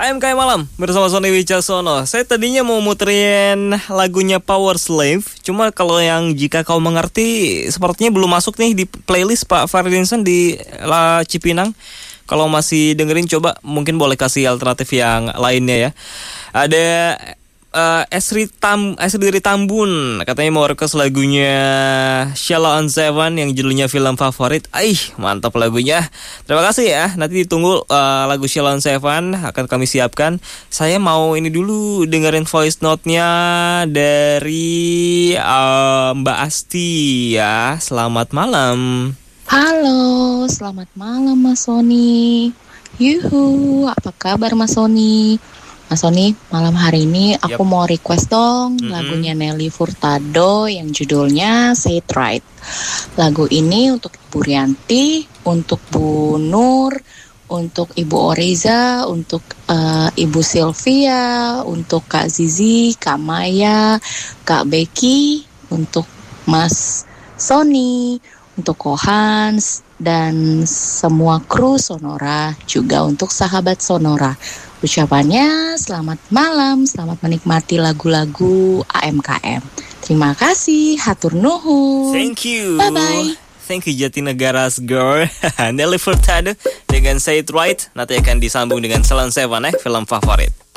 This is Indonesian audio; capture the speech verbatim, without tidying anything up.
A M K Malam bersama Sony Wicaksono. Saya tadinya mau muterin lagunya Power Slave, cuma kalau yang Jika Kau Mengerti sepertinya belum masuk nih di playlist Pak Ferdinand di La Cipinang. Kalau masih dengerin, coba mungkin boleh kasih alternatif yang lainnya ya. Ada uh, Esri Tam Esri Tambun, katanya mau request lagunya Sheila on Seven yang judulnya Film Favorit. Aih, mantap lagunya. Terima kasih ya. Nanti ditunggu uh, lagu Sheila on Seven akan kami siapkan. Saya mau ini dulu dengerin voice note-nya dari uh, Mbak Asti ya. Selamat malam. Halo, selamat malam Mas Sony. Yuhu, apa kabar Mas Sony? Mas Sony, malam hari ini aku yep. mau request dong mm-hmm. lagunya Nelly Furtado yang judulnya Say It Right. Lagu ini untuk Ibu Rianti, untuk Bu Nur, untuk Ibu Oreza, untuk uh, Ibu Sylvia, untuk Kak Zizi, Kak Maya, Kak Becky, untuk Mas Sony, untuk Kohans, dan semua kru Sonora, juga untuk sahabat Sonora. Ucapannya selamat malam, selamat menikmati lagu-lagu A M K M. Terima kasih, hatur nuhun. Thank you. Bye-bye. Thank you Jatinegara's girl. Nelly Furtado dengan Say It Right. Nanti akan disambung dengan Salon Seven eh, film favorit.